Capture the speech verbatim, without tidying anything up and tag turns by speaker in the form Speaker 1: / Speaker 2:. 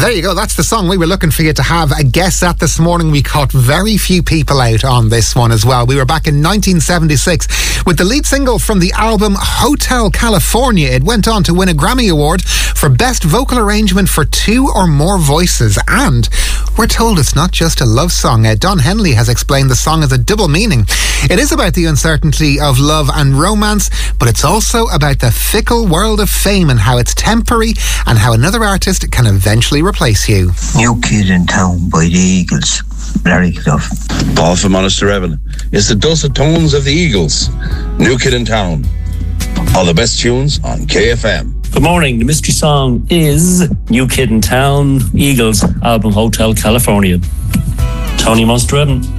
Speaker 1: There you go. That's the song we were looking for you to have a guess at this morning. We caught very few people out on this one as well. We were back in nineteen seventy-six with the lead single from the album Hotel California. It went on to win a Grammy Award for Best Vocal Arrangement for Two or More Voices. And we're told it's not just a love song. Uh, Don Henley has explained the song as a double meaning. It is about the uncertainty of love and romance, but it's also about the fickle world of fame and how it's temporary and how another artist can eventually replace you.
Speaker 2: New Kid in Town by the Eagles. Larry Clough.
Speaker 3: Paul from Monasterevin. It's the dulcet tones of the Eagles. New Kid in Town. All the best tunes on K F M.
Speaker 4: Good morning. The mystery song is New Kid in Town, Eagles album Hotel California. Tony Monasterevin.